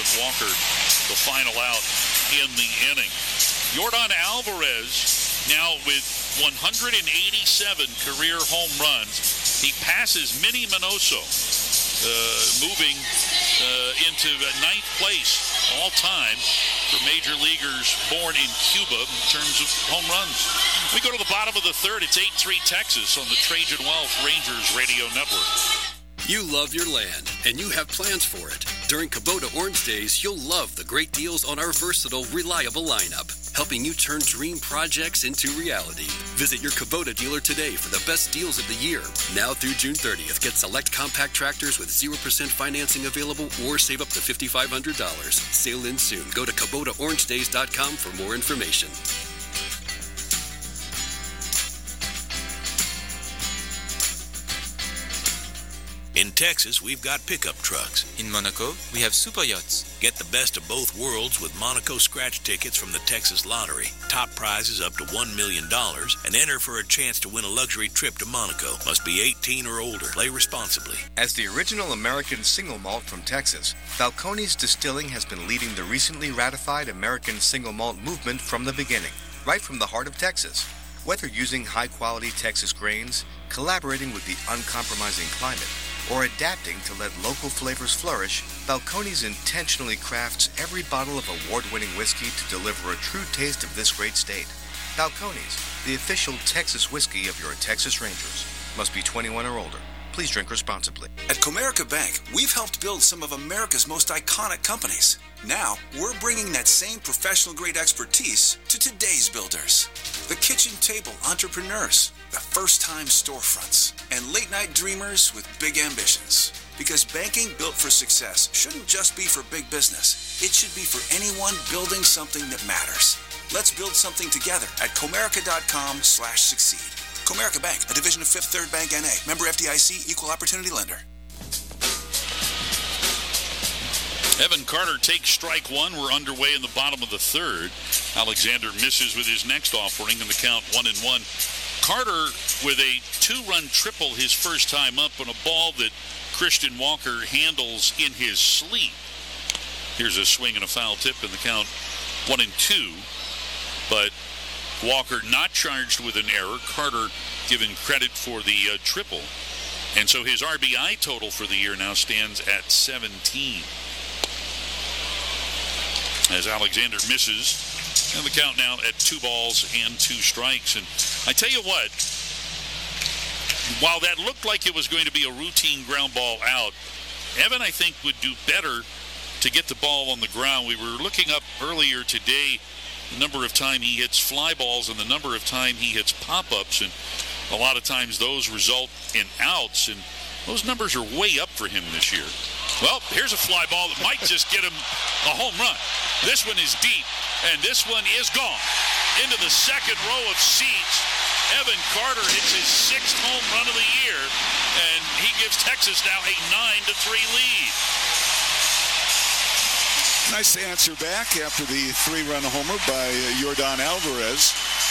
Evan Walker, the final out in the inning. Yordan Alvarez now with 187 career home runs. He passes Minnie Minoso, moving into ninth place all-time for major leaguers born in Cuba in terms of home runs. We go to the bottom of the third. It's 8-3 Texas on the Trajan Wealth Rangers Radio Network. You love your land, and you have plans for it. During Kubota Orange Days, you'll love the great deals on our versatile, reliable lineup, helping you turn dream projects into reality. Visit your Kubota dealer today for the best deals of the year. Now through June 30th, get select compact tractors with 0% financing available or save up to $5,500. Sale ends soon. Go to KubotaOrangeDays.com for more information. In Texas, we've got pickup trucks. In Monaco, we have super yachts. Get the best of both worlds with Monaco scratch tickets from the Texas Lottery. Top prizes up to $1 million and enter for a chance to win a luxury trip to Monaco. Must be 18 or older. Play responsibly. As the original American single malt from Texas, Falcone's Distilling has been leading the recently ratified American single malt movement from the beginning, right from the heart of Texas. Whether using high-quality Texas grains, collaborating with the uncompromising climate, or adapting to let local flavors flourish, Falcone's intentionally crafts every bottle of award-winning whiskey to deliver a true taste of this great state. Falcone's, the official Texas whiskey of your Texas Rangers. Must be 21 or older. Please drink responsibly. At Comerica Bank, we've helped build some of America's most iconic companies. Now, we're bringing that same professional-grade expertise to today's builders. The kitchen table entrepreneurs, the first-time storefronts, and late-night dreamers with big ambitions. Because banking built for success shouldn't just be for big business. It should be for anyone building something that matters. Let's build something together at Comerica.com/succeed. Comerica Bank, a division of Fifth Third Bank N.A., member FDIC, equal opportunity lender. Evan Carter takes strike one. We're underway in the bottom of the third. Alexander misses with his next offering in the count 1-1. Carter with a two-run triple his first time up on a ball that Christian Walker handles in his sleep. Here's a swing and a foul tip in the count 1-2. But Walker not charged with an error. Carter given credit for the triple. And so his RBI total for the year now stands at 17. As Alexander misses, and the count now at 2 balls and 2 strikes. And I tell you what, while that looked like it was going to be a routine ground ball out, Evan, I think, would do better to get the ball on the ground. We were looking up earlier today the number of time he hits fly balls and the number of time he hits pop-ups, and a lot of times those result in outs, and those numbers are way up for him this year. Well, here's a fly ball that might just get him a home run. This one is deep, and this one is gone. Into the second row of seats, Evan Carter hits his 6th home run of the year, and he gives Texas now a 9-3 lead. Nice answer back after the 3-run homer by Yordan Alvarez.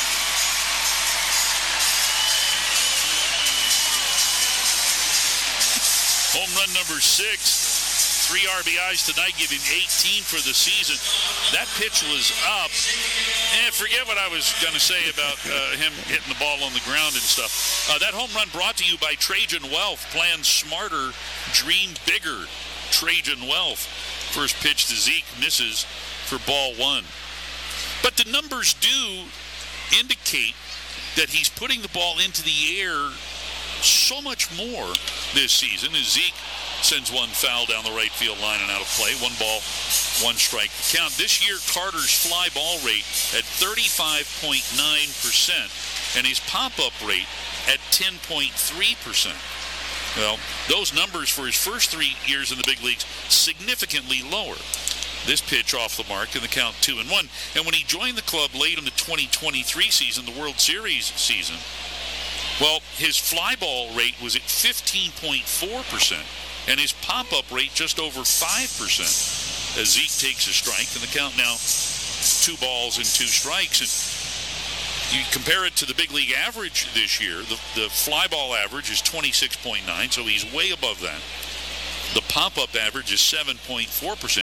Home run number 6. 3 RBIs tonight, giving 18 for the season. That pitch was up. And forget what I was going to say about him hitting the ball on the ground and stuff. That home run brought to you by Trajan Wealth. Plan smarter, dream bigger. Trajan Wealth. First pitch to Zeke, misses for ball 1. But the numbers do indicate that he's putting the ball into the air so much more this season as Zeke sends one foul down the right field line and out of play. 1 ball, 1 strike count. This year, Carter's fly ball rate at 35.9% and his pop-up rate at 10.3%. Well, those numbers for his first 3 years in the big leagues, significantly lower. This pitch off the mark in the count 2-1. And when he joined the club late in the 2023 season, the World Series season, well, his fly ball rate was at 15.4%, and his pop-up rate just over 5%. As Zeke takes a strike, and the count now 2 balls and 2 strikes. And you compare it to the big league average this year, the fly ball average is 26.9, so he's way above that. The pop-up average is 7.4%.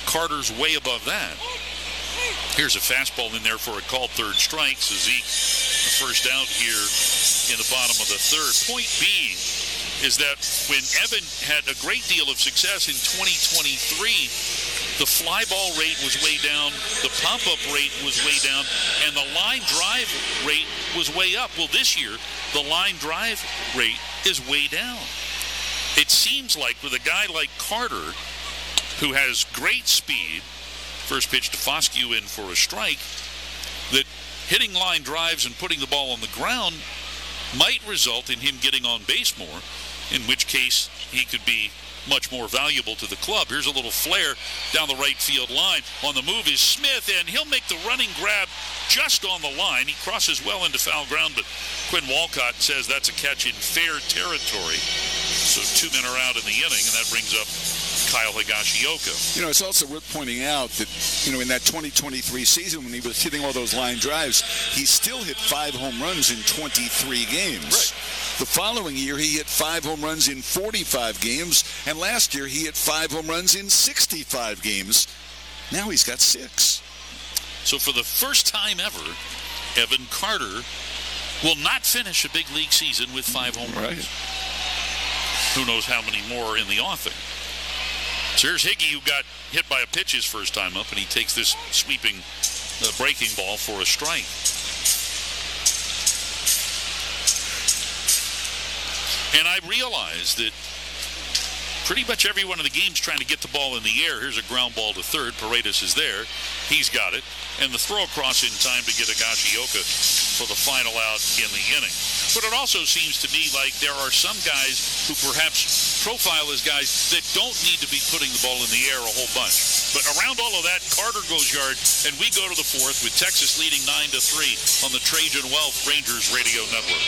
Carter's way above that. Here's a fastball in there for a called third strike. So Zeke, the first out here in the bottom of the third. Point being is that when Evan had a great deal of success in 2023, the fly ball rate was way down, the pump-up rate was way down, and the line drive rate was way up. Well, this year, the line drive rate is way down. It seems like with a guy like Carter, who has great speed, first pitch to Foscue in for a strike, that hitting line drives and putting the ball on the ground might result in him getting on base more, in which case he could be much more valuable to the club. Here's a little flare down the right field line. On the move is Smith, and he'll make the running grab just on the line. He crosses well into foul ground, but Quinn Walcott says that's a catch in fair territory. So 2 men are out in the inning, and that brings up Kyle Higashioka. You know, it's also worth pointing out that, you know, in that 2023 season when he was hitting all those line drives, he still hit 5 home runs in 23 games. Right. The following year, he hit 5 home runs in 45 games, and last year he hit 5 home runs in 65 games. Now he's got 6. So for the first time ever, Evan Carter will not finish a big league season with 5 home runs. Right. Who knows how many more in the offing. So here's Higgy, who got hit by a pitch his first time up, and he takes this sweeping breaking ball for a strike. And I realize that pretty much every one of the games trying to get the ball in the air. Here's a ground ball to third. Paredes is there. He's got it. And the throw across in time to get Higashioka for the final out in the inning. But it also seems to me like there are some guys who perhaps profile as guys that don't need to be putting the ball in the air a whole bunch. But around all of that, Carter goes yard, and we go to the fourth with Texas leading 9-3 on the Trajan Wealth Rangers Radio Network.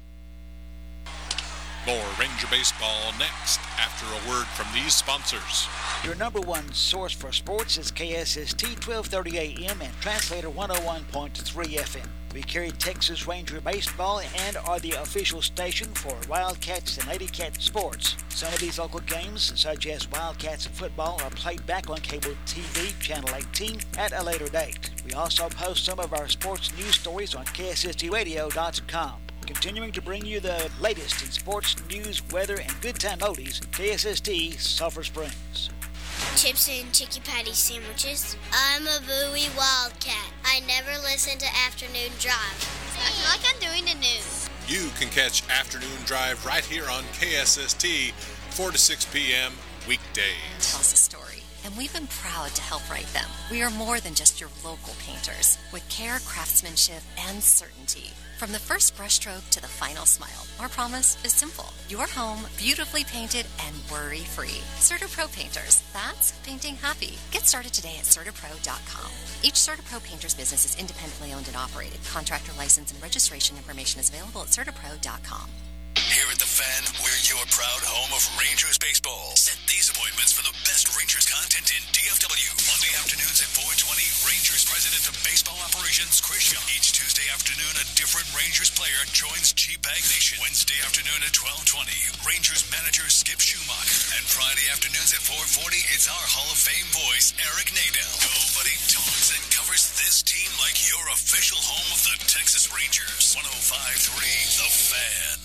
More Ranger Baseball next after a word from these sponsors. Your number one source for sports is KSST 1230 AM and Translator 101.3 FM. We carry Texas Ranger Baseball and are the official station for Wildcats and Lady Cat sports. Some of these local games, such as Wildcats football, are played back on cable TV, Channel 18, at a later date. We also post some of our sports news stories on KSSTradio.com. Continuing to bring you the latest in sports, news, weather, and good time oldies, KSST Sulphur Springs. Chips and Chicky Patty sandwiches. I'm a Bowie Wildcat. I never listen to Afternoon Drive. I feel like I'm doing the news. You can catch Afternoon Drive right here on KSST, 4 to 6 p.m. weekdays. Tells a story, and we've been proud to help write them. We are more than just your local painters, with care, craftsmanship, and certainty. From the first brushstroke to the final smile, our promise is simple. Your home beautifully painted and worry-free. CertaPro Painters. That's painting happy. Get started today at CertaPro.com. Each CertaPro Painters business is independently owned and operated. Contractor license and registration information is available at CertaPro.com. Here at The Fan, we're your proud home of Rangers baseball. Set these appointments for the best Rangers content in DFW. Monday afternoons at 4:20, Rangers President of Baseball Operations, Chris Young. Each Tuesday afternoon, a different Rangers player joins G-Bag Nation. Wednesday afternoon at 12:20, Rangers manager Skip Schumacher. And Friday afternoons at 4:40, it's our Hall of Fame voice, Eric Nadel. Nobody talks and covers this team like your official home of the Texas Rangers. 105.3 The Fan.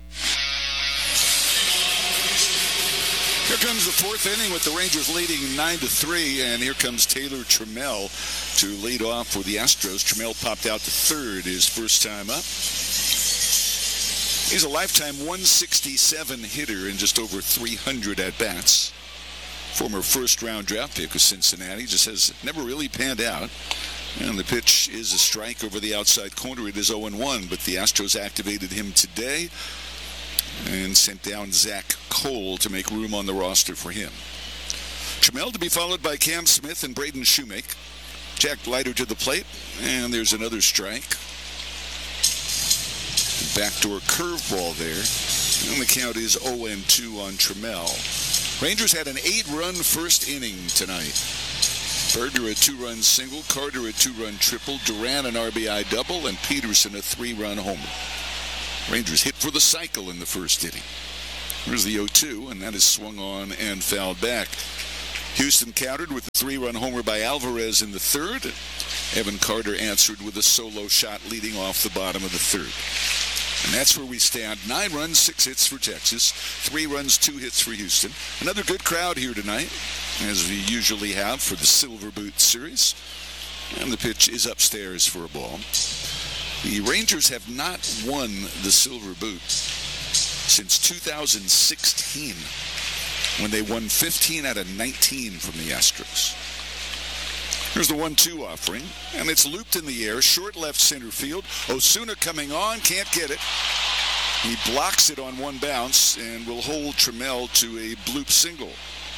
Here comes the fourth inning with the Rangers leading 9-3, and here comes Taylor Trammell to lead off for the Astros. Trammell popped out to third his first time up. He's a lifetime 167 hitter and just over 300 at-bats. Former first-round draft pick of Cincinnati, just has never really panned out. And the pitch is a strike over the outside corner. It is 0-1, but the Astros activated him today and sent down Zach Cole to make room on the roster for him. Trammell to be followed by Cam Smith and Braden Shoemake. Jack Leiter to the plate, and there's another strike. Backdoor curveball there, and the count is 0-2 on Trammell. Rangers had an 8-run first inning tonight. Berger a 2-run single, Carter a 2-run triple, Duran an RBI double, and Peterson a 3-run homer. Rangers hit for the cycle in the first inning. Here's the 0-2, and that is swung on and fouled back. Houston countered with a 3-run homer by Alvarez in the third. Evan Carter answered with a solo shot leading off the bottom of the third. And that's where we stand. 9 runs, 6 hits for Texas. 3 runs, 2 hits for Houston. Another good crowd here tonight, as we usually have for the Silver Boot Series. And the pitch is upstairs for a ball. The Rangers have not won the Silver Boot since 2016, when they won 15 out of 19 from the Astros. Here's the 1-2 offering, and it's looped in the air, short left center field. Osuna coming on, can't get it. He blocks it on one bounce and will hold Trammell to a bloop single.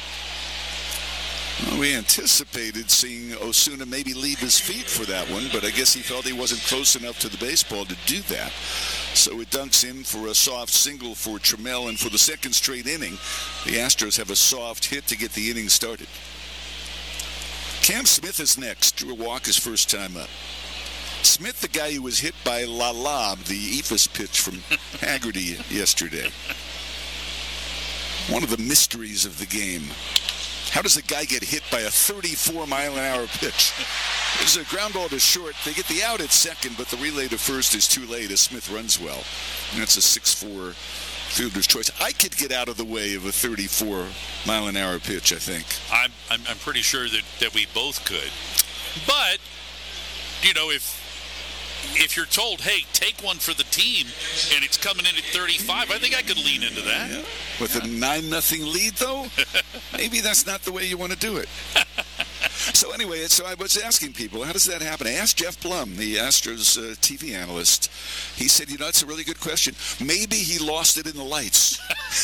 Well, we anticipated seeing Osuna maybe leave his feet for that one, but I guess he felt he wasn't close enough to the baseball to do that. So it dunks in for a soft single for Trammell, and for the second straight inning, the Astros have a soft hit to get the inning started. Cam Smith is next. Drew a walk his first time up. Smith, the guy who was hit by Lala, the ephus pitch from Haggerty yesterday. One of the mysteries of the game. How does a guy get hit by a 34-mile-an-hour pitch? There's a ground ball to short. They get the out at second, but the relay to first is too late as Smith runs well. And that's a 6'4" fielder's choice. I could get out of the way of a 34-mile-an-hour pitch, I think. I'm pretty sure that we both could. But, you know, if you're told, hey, take one for the team, and it's coming in at 35, I think I could lean into that. Yeah. With a 9-0 lead, though, maybe that's not the way you want to do it. So anyway, so I was asking people, how does that happen? I asked Jeff Blum, the Astros TV analyst. He said, you know, it's a really good question. Maybe he lost it in the lights.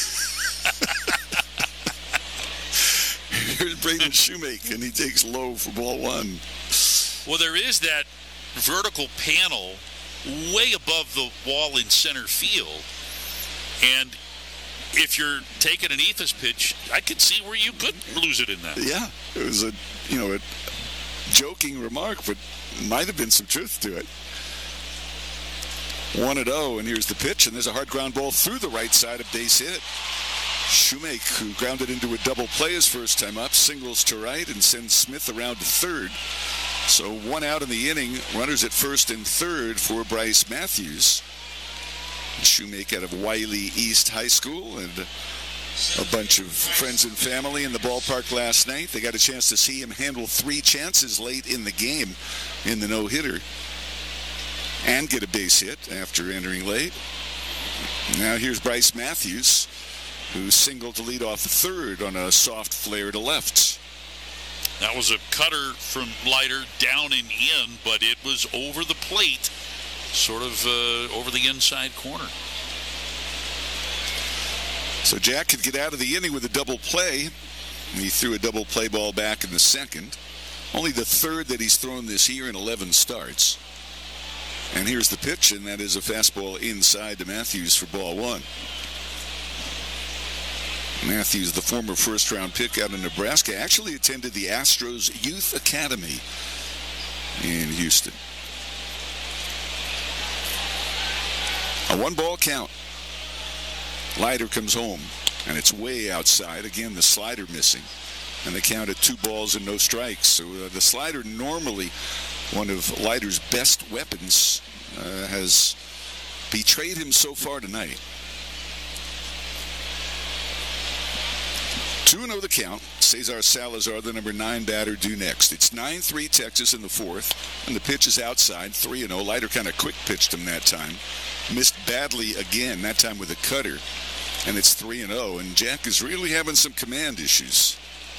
Here's Braden Shoemake, and he takes low for ball 1. Well, there is that vertical panel way above the wall in center field, and if you're taking an ephus pitch, I could see where you could lose it in that. Yeah, it was a joking remark, but might have been some truth to it. 1-0, and here's the pitch, and there's a hard ground ball through the right side of base hit. Shoemake, who grounded into a double play his first time up, singles to right and sends Smith around to third. So 1 out in the inning, runners at first and third for Bryce Matthews. Shoemake out of Wiley East High School, and a bunch of friends and family in the ballpark last night. They got a chance to see him handle 3 chances late in the game in the no-hitter and get a base hit after entering late. Now here's Bryce Matthews, who singled to lead off the third on a soft flare to left. That was a cutter from Leiter down and in, but it was over the plate, sort of over the inside corner. So Jack could get out of the inning with a double play. He threw a double play ball back in the second. Only the third that he's thrown this year in 11 starts. And here's the pitch, and that is a fastball inside to Matthews for ball 1. Matthews, the former first-round pick out of Nebraska, actually attended the Astros Youth Academy in Houston. A 1-ball count. Leiter comes home, and it's way outside. Again, the slider missing. And they count at 2 balls and no strikes. So the slider, normally one of Leiter's best weapons, has betrayed him so far tonight. 2-0 the count. Cesar Salazar, the number 9 batter, due next. It's 9-3 Texas in the fourth, and the pitch is outside, 3-0. Leiter kind of quick pitched him that time. Missed badly again, that time with a cutter, and it's 3-0. And Jack is really having some command issues.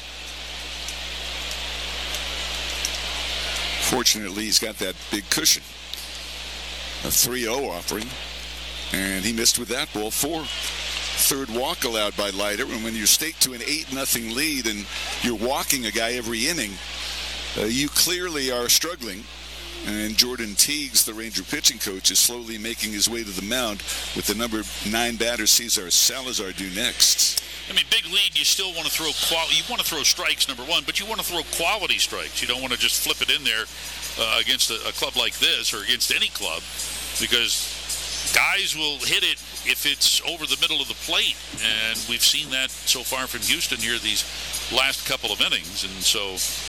Fortunately, he's got that big cushion. A 3-0 offering, and he missed with that ball 4. Third walk allowed by Leiter, and when you're staked to an 8-0 lead and you're walking a guy every inning, you clearly are struggling. And Jordan Teagues, the Ranger pitching coach, is slowly making his way to the mound with the number 9 batter, Cesar Salazar, due next. I mean, big lead, you still want to throw you want to throw strikes, number 1, but you want to throw quality strikes. You don't want to just flip it in there against a club like this or against any club, because guys will hit it if it's over the middle of the plate, and we've seen that so far from Houston here these last couple of innings. And so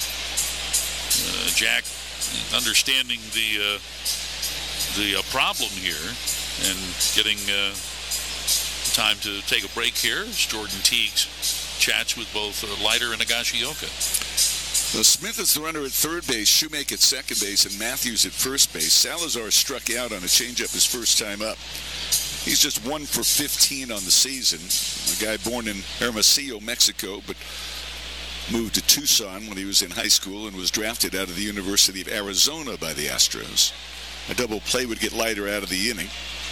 Jack understanding the problem here and getting time to take a break here as Jordan Teagues chats with both Leiter and Higashioka. So Smith is the runner at third base, Shoemake at second base, and Matthews at first base. Salazar struck out on a changeup his first time up. He's just 1 for 15 on the season. A guy born in Hermosillo, Mexico, but moved to Tucson when he was in high school and was drafted out of the University of Arizona by the Astros. A double play would get Leiter out of the inning.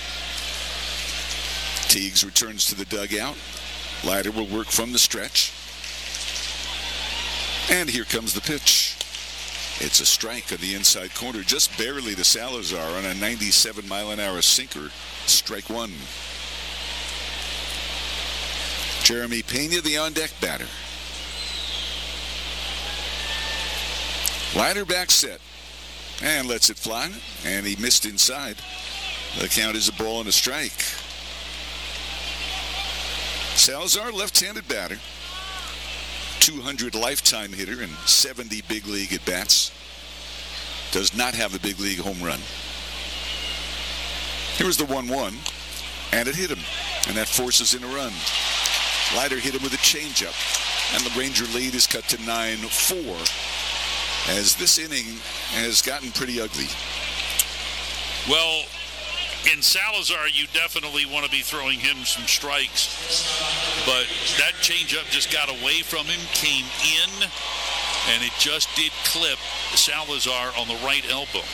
Teagues returns to the dugout. Leiter will work from the stretch. And here comes the pitch. It's a strike on the inside corner, just barely to Salazar on a 97-mile-an-hour sinker. Strike one. Jeremy Pena, the on-deck batter. Leiter back set and lets it fly, and he missed inside. The count is a ball and a strike. Salazar, left-handed batter, 200 lifetime hitter and 70 big league at bats. Does not have a big league home run. Here was the 1-1, and it hit him, and that forces in a run. Leiter hit him with a changeup, and the Ranger lead is cut to 9-4, as this inning has gotten pretty ugly. Well, in Salazar, you definitely want to be throwing him some strikes, but that changeup just got away from him, came in, and it just did clip Salazar on the right elbow.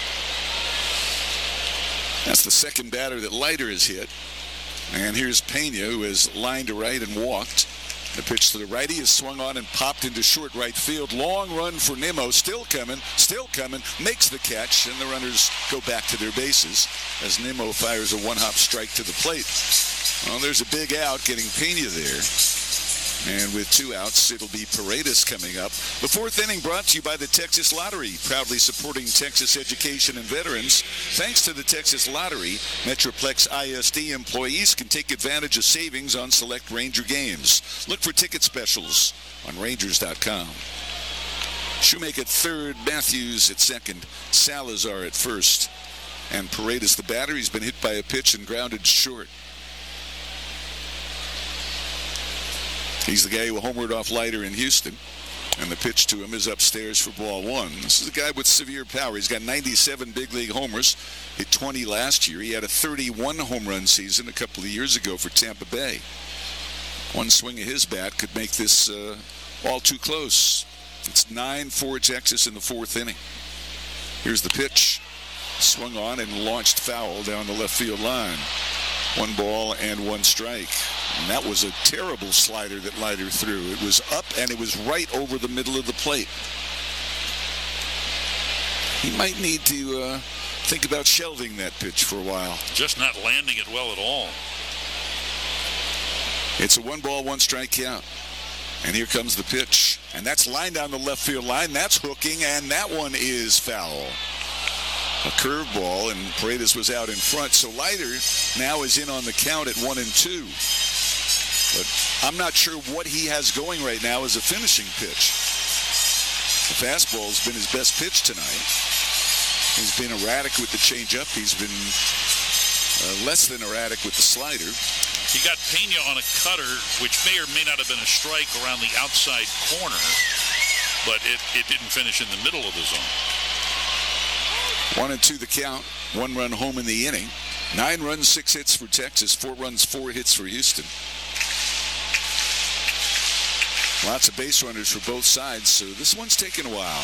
That's the second batter that Leiter has hit. And here's Pena, who has lined to right and walked. The pitch to the righty is swung on and popped into short right field. Long run for Nimmo, still coming, makes the catch, and the runners go back to their bases as Nimmo fires a one-hop strike to the plate. Well, there's a big out getting Pena there. And with 2 outs, it'll be Paredes coming up. The fourth inning brought to you by the Texas Lottery, proudly supporting Texas education and veterans. Thanks to the Texas Lottery, Metroplex ISD employees can take advantage of savings on select Ranger games. Look for ticket specials on Rangers.com. Shoemake at third, Matthews at second, Salazar at first. And Paredes, the batter, he's been hit by a pitch and grounded short. He's the guy who homered off Leiter in Houston, and the pitch to him is upstairs for ball one. This is a guy with severe power. He's got 97 big league homers, hit 20 last year. He had a 31 home run season a couple of years ago for Tampa Bay. One swing of his bat could make this all too close. It's 9-4 Texas in the fourth inning. Here's the pitch. Swung on and launched foul down the left field line. 1 ball and 1 strike. And that was a terrible slider that Leiter threw. It was up and it was right over the middle of the plate. He might need to think about shelving that pitch for a while. Just not landing it well at all. It's a 1 ball, 1 strike count. And here comes the pitch. And that's lined down the left field line. That's hooking, and that one is foul. A curveball, and Paredes was out in front. So Leiter now is in on the count at 1-2. But I'm not sure what he has going right now as a finishing pitch. The fastball's been his best pitch tonight. He's been erratic with the changeup. He's been less than erratic with the slider. He got Pena on a cutter, which may or may not have been a strike around the outside corner, but it didn't finish in the middle of the zone. 1-2 the count. 1 run home in the inning. 9 runs, 6 hits for Texas. 4 runs, 4 hits for Houston. Lots of base runners for both sides, so this one's taken a while.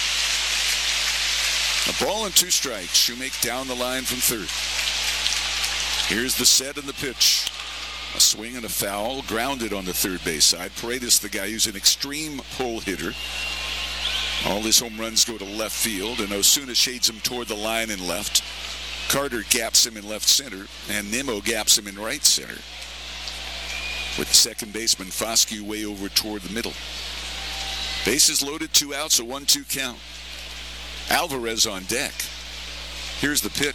A ball and 2 strikes. Shoemake down the line from third. Here's the set and the pitch. A swing and a foul, grounded on the third base side. Paredes, the guy who's an extreme pull hitter. All his home runs go to left field, and Osuna shades him toward the line in left. Carter gaps him in left center, and Nimmo gaps him in right center. With the second baseman Foscue way over toward the middle. Bases loaded, 2 outs, a 1-2 count. Alvarez on deck. Here's the pitch.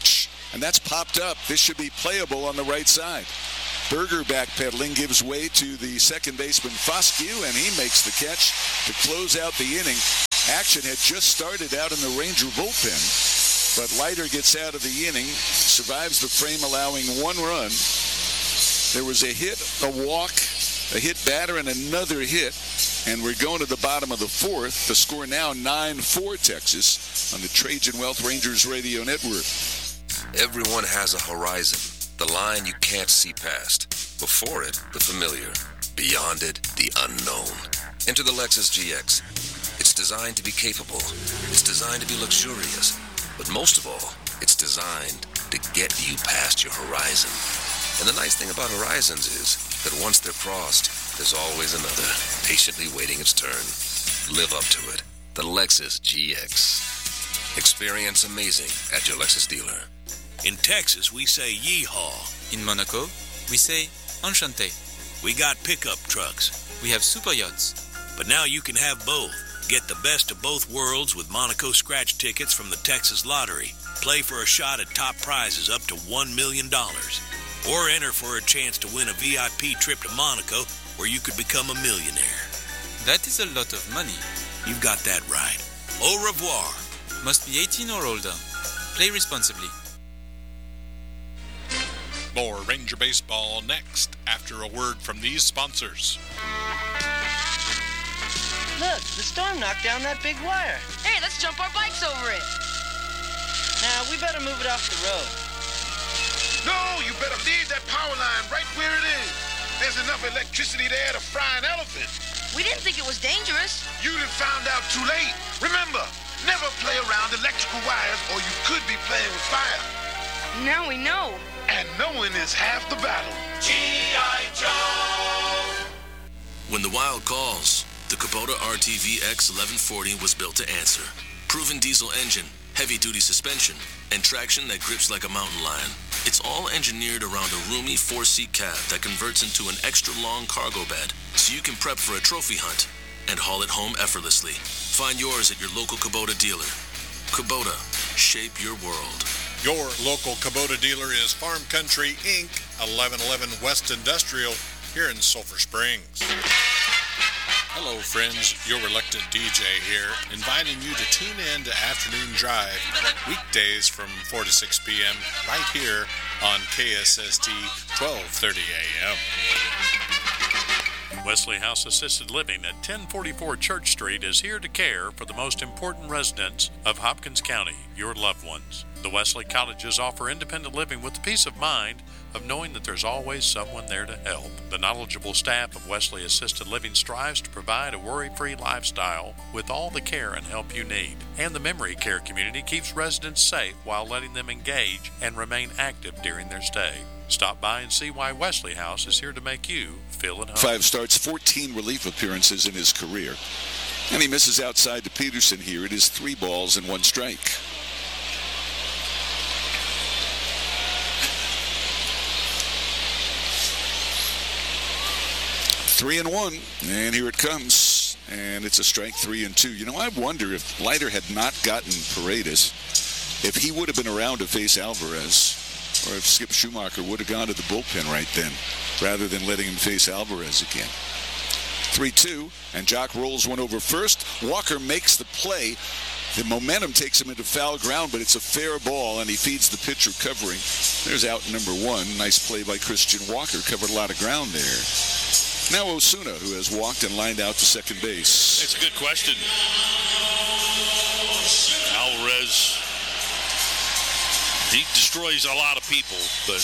and that's popped up. This should be playable on the right side. Berger backpedaling gives way to the second baseman Foscue, and he makes the catch to close out the inning. Action had just started out in the Ranger bullpen, but Leiter gets out of the inning, survives the frame, allowing one run. There was a hit, a walk, a hit batter, and another hit, and we're going to the bottom of the fourth. The score now 9-4 Texas on the Trajan Wealth Rangers Radio Network. Everyone has a horizon, the line you can't see past. Before it, the familiar. Beyond it, the unknown. Enter the Lexus GX. It's designed to be capable. It's designed to be luxurious. But most of all, it's designed to get you past your horizon. And the nice thing about horizons is that once they're crossed, there's always another, patiently waiting its turn. Live up to it. The Lexus GX. Experience amazing at your Lexus dealer. In Texas, we say yeehaw. In Monaco, we say enchanté. We got pickup trucks. We have super yachts. But now you can have both. Get the best of both worlds with Monaco scratch tickets from the Texas Lottery. Play for a shot at top prizes up to $1 million. Or enter for a chance to win a VIP trip to Monaco where you could become a millionaire. That is a lot of money. You've got that right. Au revoir. Must be 18 or older. Play responsibly. More Ranger Baseball next after a word from these sponsors. Look, the storm knocked down that big wire. Hey, let's jump our bikes over it. Now, we better move it off the road. No, you better leave that power line right where it is. There's enough electricity there to fry an elephant. We didn't think it was dangerous. You done found out too late. Remember, never play around electrical wires or you could be playing with fire. Now we know. And knowing is half the battle. G.I. Joe! When the wild calls, the Kubota RTV X 1140 was built to answer. Proven diesel engine, heavy-duty suspension, and traction that grips like a mountain lion. It's all engineered around a roomy 4-seat cab that converts into an extra-long cargo bed, so you can prep for a trophy hunt and haul it home effortlessly. Find yours at your local Kubota dealer. Kubota, shape your world. Your local Kubota dealer is Farm Country, Inc., 1111 West Industrial, here in Sulphur Springs. Hello, friends. Your reluctant DJ here, inviting you to tune in to Afternoon Drive, weekdays from 4 to 6 p.m., right here on KSST 1230 a.m. Wesley House Assisted Living at 1044 Church Street is here to care for the most important residents of Hopkins County, your loved ones. The Wesley Cottages offer independent living with the peace of mind of knowing that there's always someone there to help. The knowledgeable staff of Wesley Assisted Living strives to provide a worry-free lifestyle with all the care and help you need. And the memory care community keeps residents safe while letting them engage and remain active during their stay. Stop by and see why Wesley House is here to make you feel at home. 5 starts, 14 relief appearances in his career. And he misses outside to Peterson here. It is 3 balls and 1 strike. Three and 1, and here it comes, and it's a strike. 3-2. You know, I wonder if Leiter had not gotten Paredes, if he would have been around to face Alvarez, or if Skip Schumacher would have gone to the bullpen right then, rather than letting him face Alvarez again. 3-2, and Jock rolls one over first. Walker makes the play. The momentum takes him into foul ground, but it's a fair ball, and he feeds the pitcher covering. There's out number 1. Nice play by Christian Walker. Covered a lot of ground there. Now Osuna, who has walked and lined out to second base. It's a good question. Alvarez, he destroys a lot of people, but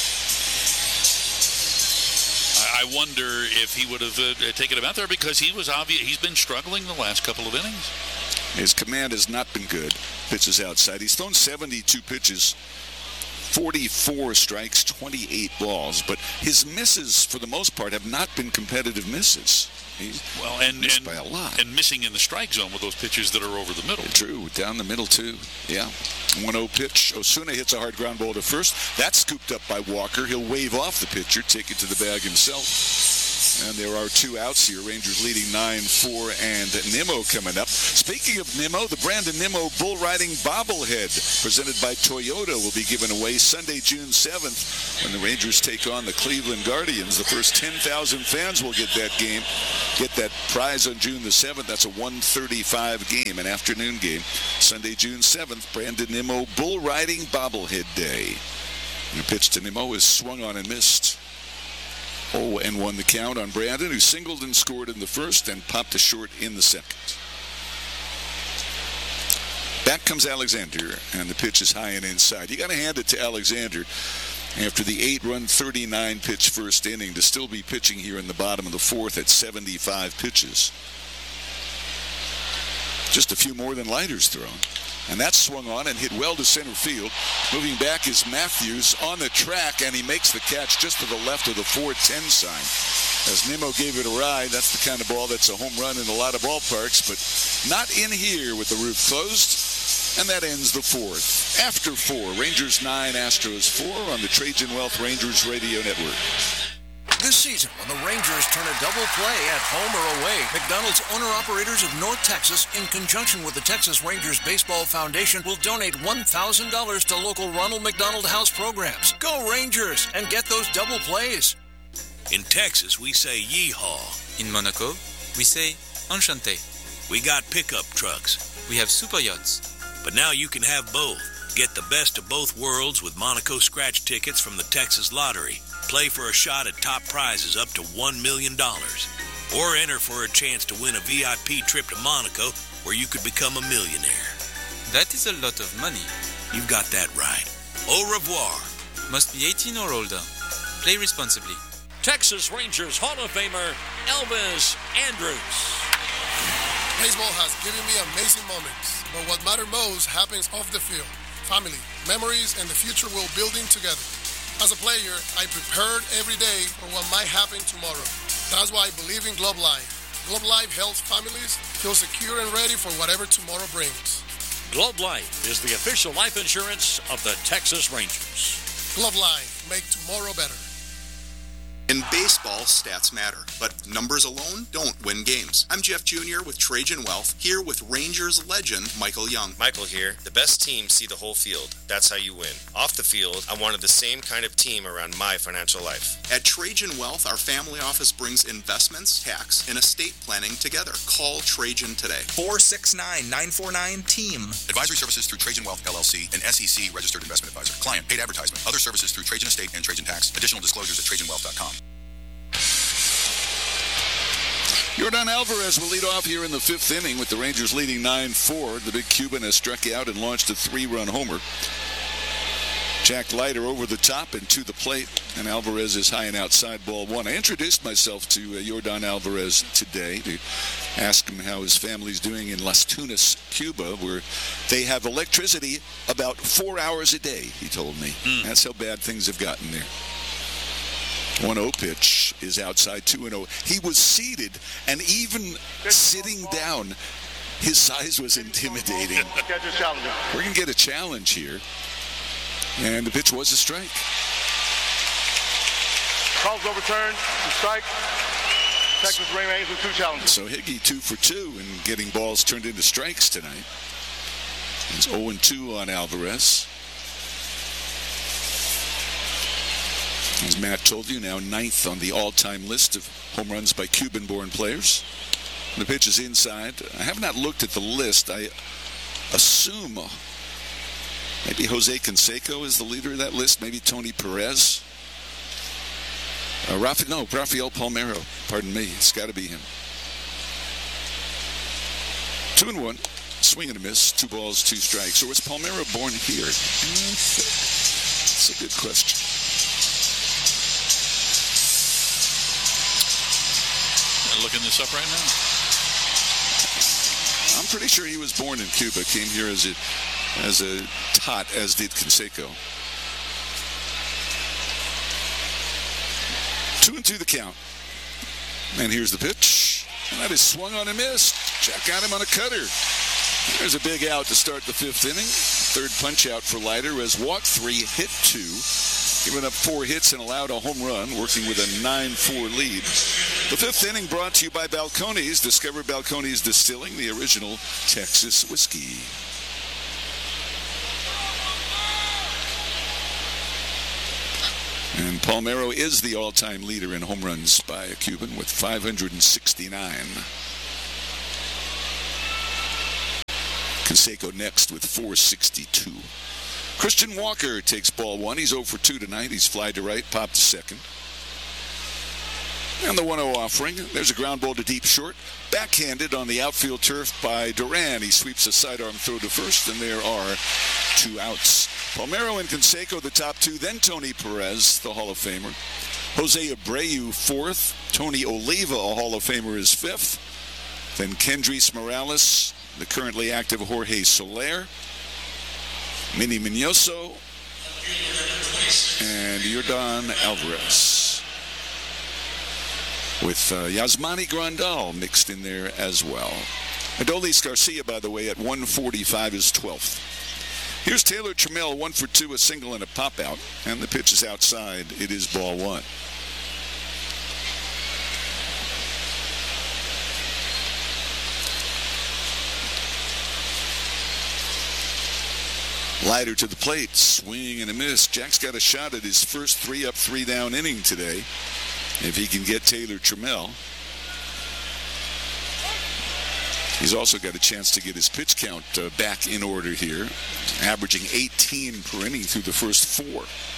I wonder if he would have taken him out there because he was obvious. He's been struggling the last couple of innings. His command has not been good. Pitches outside. He's thrown 72 pitches. 44 strikes, 28 balls, but his misses, for the most part, have not been competitive misses. He's missed by a lot. And missing in the strike zone with those pitches that are over the middle. True, down the middle, too. Yeah. 1-0 pitch. Osuna hits a hard ground ball to first. That's scooped up by Walker. He'll wave off the pitcher, take it to the bag himself. And there are two outs here. Rangers leading 9-4, and Nimmo coming up. Speaking of Nimmo, the Brandon Nimmo bull riding bobblehead presented by Toyota will be given away Sunday, June 7th, when the Rangers take on the Cleveland Guardians. The first 10,000 fans will get that prize on June the 7th. That's a 1:35 game, an afternoon game. Sunday, June 7th, Brandon Nimmo bull riding bobblehead day. And the pitch to Nimmo is swung on and missed. 0-1 the count on Brandon, who singled and scored in the first and popped to short in the second. Back comes Alexander, and the pitch is high and inside. You got to hand it to Alexander after the 8-run, 39-pitch first inning to still be pitching here in the bottom of the fourth at 75 pitches. Just a few more than Leiter's thrown. And that's swung on and hit well to center field. Moving back is Matthews on the track, and he makes the catch just to the left of the 410 sign. As Nimmo gave it a ride, that's the kind of ball that's a home run in a lot of ballparks, but not in here with the roof closed. And that ends the fourth. After 4, Rangers 9, Astros 4 on the Trajan Wealth Rangers Radio Network. This season, when the Rangers turn a double play at home or away, McDonald's owner-operators of North Texas, in conjunction with the Texas Rangers Baseball Foundation, will donate $1,000 to local Ronald McDonald House programs. Go Rangers and get those double plays. In Texas, we say yeehaw. In Monaco, we say enchanté. We got pickup trucks. We have super yachts. But now you can have both. Get the best of both worlds with Monaco scratch tickets from the Texas Lottery. Play for a shot at top prizes up to $1 million. Or enter for a chance to win a VIP trip to Monaco where you could become a millionaire. That is a lot of money. You've got that right. Au revoir. Must be 18 or older. Play responsibly. Texas Rangers Hall of Famer Elvis Andrus. Baseball has given me amazing moments, but what matters most happens off the field. Family, memories, and the future we're building together. As a player, I prepared every day for what might happen tomorrow. That's why I believe in Globe Life. Globe Life helps families feel secure and ready for whatever tomorrow brings. Globe Life is the official life insurance of the Texas Rangers. Globe Life, make tomorrow better. In baseball, stats matter, but numbers alone don't win games. I'm Jeff Jr. with Trajan Wealth, here with Rangers legend Michael Young. Michael here. The best teams see the whole field. That's how you win. Off the field, I wanted the same kind of team around my financial life. At Trajan Wealth, our family office brings investments, tax, and estate planning together. Call Trajan today. 469-949-TEAM. Advisory services through Trajan Wealth, LLC, an SEC registered investment advisor. Client paid advertisement. Other services through Trajan Estate and Trajan Tax. Additional disclosures at TrajanWealth.com. Yordan Alvarez will lead off here in the fifth inning with the Rangers leading 9-4. The big Cuban has struck out and launched a 3-run homer. Jack Leiter over the top and to the plate, and Alvarez is high and outside, ball 1. I introduced myself to Yordan Alvarez today to ask him how his family's doing in Las Tunas, Cuba, where they have electricity about 4 hours a day, he told me. That's how bad things have gotten there. 1-0 pitch is outside, 2-0. He was seated, and even sitting down, his size was intimidating. We're going to get a challenge here. And the pitch was a strike. Call's overturned. Strike. Texas remains with 2 challenges. So Higgy 2 for 2 and getting balls turned into strikes tonight. It's 0-2 on Alvarez. As Matt told you, now 9th on the all-time list of home runs by Cuban-born players. The pitch is inside. I have not looked at the list. I assume maybe Jose Canseco is the leader of that list. Maybe Tony Perez. Rafael Palmeiro. Pardon me. It's got to be him. 2-1. Swing and a miss. 2 balls, 2 strikes. Or was Palmeiro born here? That's a good question. Looking this up right now. I'm pretty sure he was born in Cuba. Came here as a tot, as did Canseco. 2-2 the count. And here's the pitch. And that is swung on and missed. Jack got him on a cutter. There's a big out to start the 5th inning. 3rd punch out for Leiter, who has walked 3, hit 2, given up 4 hits and allowed a home run, working with a 9-4 lead. The fifth inning brought to you by Balcones. Discover Balcones Distilling, the original Texas whiskey. And Palmeiro is the all-time leader in home runs by a Cuban with 569. Canseco next with 462. Christian Walker takes ball one. He's 0 for 2 tonight. He's fly to right, pop to second. And the 1-0 offering. There's a ground ball to deep short. Backhanded on the outfield turf by Duran. He sweeps a sidearm throw to first, and there are 2 outs. Palmeiro and Canseco, the top 2. Then Tony Perez, the Hall of Famer. Jose Abreu, 4th. Tony Oliva, a Hall of Famer, is 5th. Then Kendrys Morales, the currently active Jorge Soler, Minnie Minoso, and Yordan Alvarez. With Yasmani Grandal mixed in there as well. Adolis Garcia, by the way, at 145 is 12th. Here's Taylor Trammell, 1 for 2, a single and a pop out. And the pitch is outside. It is ball one. Leiter to the plate, swing and a miss. Jack's got a shot at his first 3-up, 3-down inning today. If he can get Taylor Trammell. He's also got a chance to get his pitch count back in order here, averaging 18 per inning through the first 4.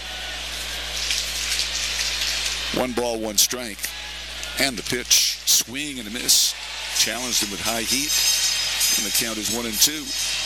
1 ball, 1 strike. And the pitch, swing and a miss. Challenged him with high heat. And the count is 1-2.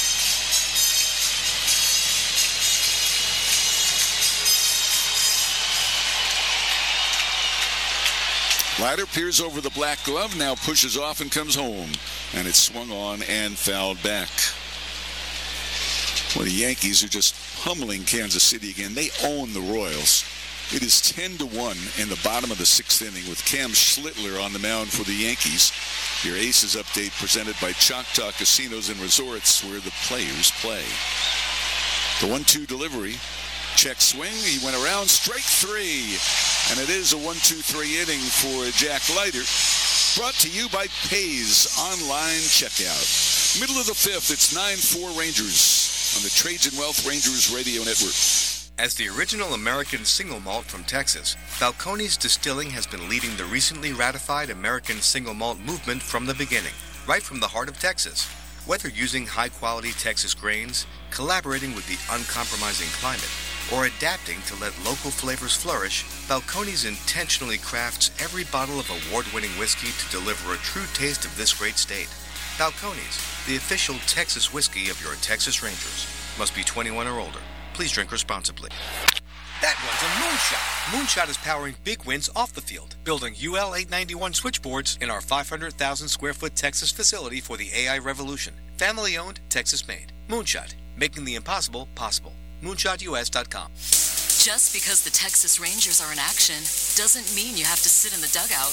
Leiter peers over the black glove, now pushes off and comes home. And it's swung on and fouled back. Well, the Yankees are just pummeling Kansas City again. They own the Royals. It is 10-1 in the bottom of the 6th inning with Cam Schlittler on the mound for the Yankees. Your Aces update presented by Choctaw Casinos and Resorts, where the players play. The 1-2 delivery. Check swing. He went around. Strike 3. And it is a 1-2-3 inning for Jack Leiter. Brought to you by Pays Online Checkout. Middle of the 5th, it's 9-4 Rangers on the Trajan Wealth Rangers Radio Network. As the original American single malt from Texas, Balcones Distilling has been leading the recently ratified American single malt movement from the beginning, right from the heart of Texas. Whether using high-quality Texas grains, collaborating with the uncompromising climate, or adapting to let local flavors flourish, Balcones intentionally crafts every bottle of award-winning whiskey to deliver a true taste of this great state. Balcones, the official Texas whiskey of your Texas Rangers. Must be 21 or older. Please drink responsibly. That one's a Moonshot. Moonshot is powering big wins off the field, building UL 891 switchboards in our 500,000 square foot Texas facility for the AI revolution. Family owned, Texas made. Moonshot, making the impossible possible. MoonshotUS.com. Just because the Texas Rangers are in action doesn't mean you have to sit in the dugout.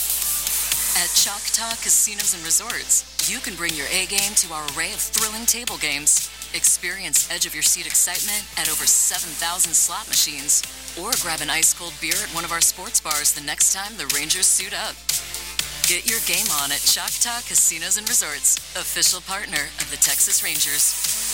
At Choctaw Casinos and Resorts, you can bring your A game to our array of thrilling table games. Experience edge-of-your-seat excitement at over 7,000 slot machines. Or grab an ice-cold beer at one of our sports bars the next time the Rangers suit up. Get your game on at Choctaw Casinos and Resorts, official partner of the Texas Rangers.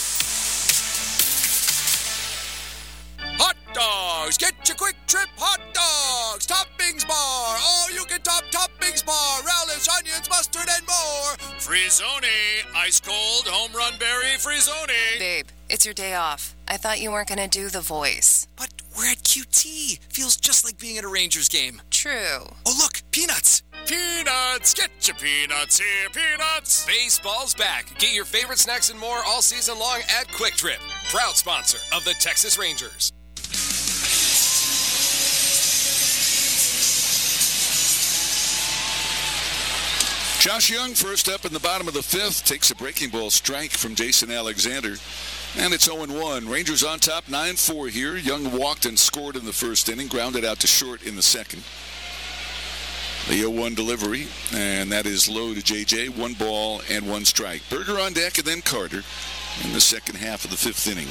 Hot dogs! Get your Quick Trip hot dogs! Toppings bar! All you can toppings bar! Relish, onions, mustard, and more! Frizzoni! Ice cold home run berry Frizzoni! Babe, it's your day off. I thought you weren't going to do the voice. But we're at QT. Feels just like being at a Rangers game. True. Oh, look! Peanuts! Peanuts! Get your peanuts here, peanuts! Baseball's back. Get your favorite snacks and more all season long at Quick Trip. Proud sponsor of the Texas Rangers. Josh Young first up in the bottom of the 5th, takes a breaking ball strike from Jason Alexander. And it's 0-1. Rangers on top, 9-4 here. Young walked and scored in the first inning, grounded out to short in the second. The 0-1 delivery, and that is low to J.J. 1 ball and 1 strike. Berger on deck and then Carter in the second half of the 5th inning.